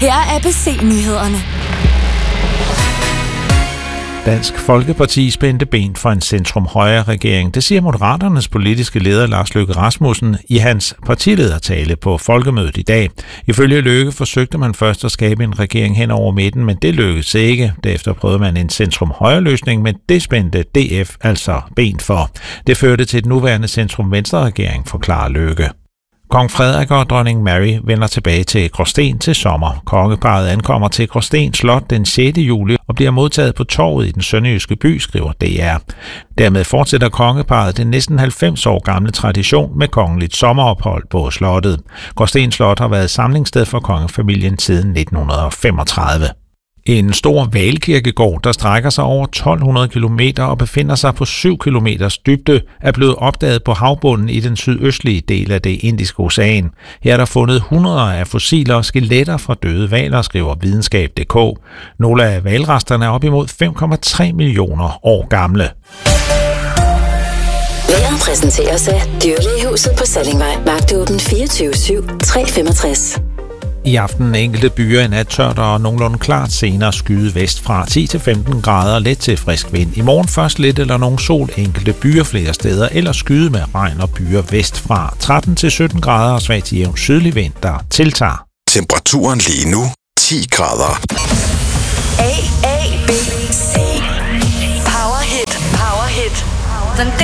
Her er ABC-nyhederne. Dansk Folkeparti spændte ben for en centrum-højre-regering. Det siger Moderaternes politiske leder Lars Løkke Rasmussen i hans partiledertale på folkemødet i dag. Ifølge Løkke forsøgte man først at skabe en regering hen over midten, men det lykkedes ikke. Derefter prøvede man en centrum-højre-løsning, men det spændte DF altså ben for. Det førte til den nuværende centrum-venstre-regering, forklarer Løkke. Kong Frederik og dronning Mary vender tilbage til Gråsten til sommer. Kongeparret ankommer til Gråsten Slot den 6. juli og bliver modtaget på torvet i den sønderjyske by, skriver DR. Dermed fortsætter kongeparret den næsten 90 år gamle tradition med kongeligt sommerophold på slottet. Gråsten Slot har været samlingssted for kongefamilien siden 1935. En stor hvalkirkegård, der strækker sig over 1200 km og befinder sig på 7 km dybde, er blevet opdaget på havbunden i den sydøstlige del af det Indiske Ocean. Her er der fundet hundreder af fossiler og skeletter fra døde hvaler, skriver videnskab.dk. Nogle af hvalresterne er op imod 5,3 millioner år gamle. Væren præsenteres af Dyrlægehuset på Sallingvej. Vagtåben 24/7, 365. I aften enkelte byer i nat tørt og nogenlunde klart, senere skyde vest fra 10-15 grader, let til frisk vind. I morgen først lidt eller nogen sol, enkelte byer flere steder, eller skyde med regn og byer vest fra 13-17 grader og svag til jævn sydlig vind, der tiltager. Temperaturen lige nu 10 grader. A, B, C. Power hit.